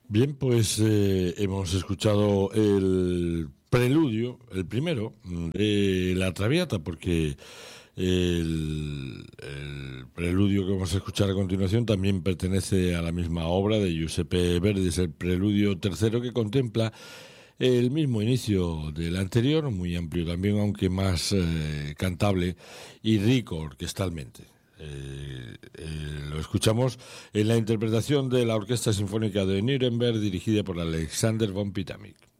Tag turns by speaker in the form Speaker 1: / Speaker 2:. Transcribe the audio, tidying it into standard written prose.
Speaker 1: Bien, pues hemos escuchado el preludio, el primero, de La Traviata, porque el preludio que vamos a escuchar a continuación también pertenece a la misma obra de Giuseppe Verdi, es el preludio tercero que contempla el mismo inicio del anterior, muy amplio también, aunque más cantable y rico orquestalmente. Lo escuchamos en la interpretación de la Orquesta Sinfónica de Nuremberg dirigida por Alexander von Pitamick.